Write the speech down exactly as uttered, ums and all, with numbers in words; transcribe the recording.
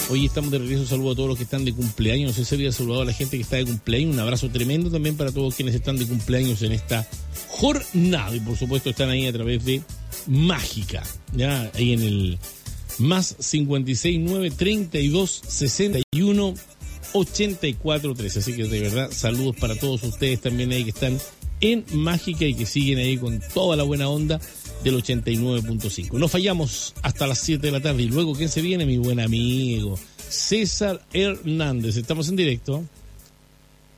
Hoy estamos de regreso. Saludo a todos los que están de cumpleaños. No sé si había saludado a la gente que está de cumpleaños. Un abrazo tremendo también para todos quienes están de cumpleaños en esta jornada. Y por supuesto están ahí a través de Mágica, ya ahí en el más cincuenta y seis nueve treinta y dos sesenta y uno ochenta y cuatro trece. Así que de verdad, saludos para todos ustedes también ahí que están en Mágica y que siguen ahí con toda la buena onda del ochenta y nueve punto cinco. No fallamos hasta las siete de la tarde. Y luego, ¿quién se viene? Mi buen amigo César Hernández. Estamos en directo.